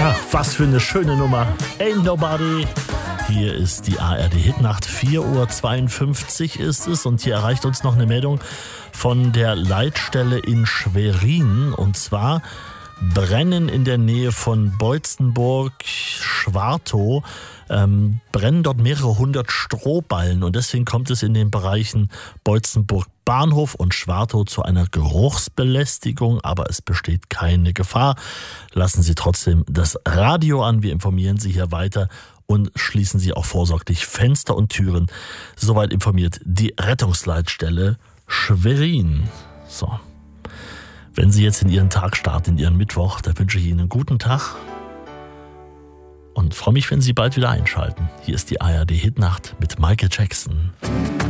Ach, was für eine schöne Nummer. Ain't Nobody. Hier ist die ARD Hitnacht. 4:52 Uhr ist es und hier erreicht uns noch eine Meldung von der Leitstelle in Schwerin. Und zwar brennen in der Nähe von Beutzenburg-Schwartow, brennen dort mehrere hundert Strohballen und deswegen kommt es in den Bereichen Beutzenburg Bahnhof und Schwartow zu einer Geruchsbelästigung, aber es besteht keine Gefahr. Lassen Sie trotzdem das Radio an, wir informieren Sie hier weiter und schließen Sie auch vorsorglich Fenster und Türen. Soweit informiert die Rettungsleitstelle Schwerin. So. Wenn Sie jetzt in Ihren Tag starten, in Ihren Mittwoch, da wünsche ich Ihnen einen guten Tag und freue mich, wenn Sie bald wieder einschalten. Hier ist die ARD Hitnacht mit Michael Jackson.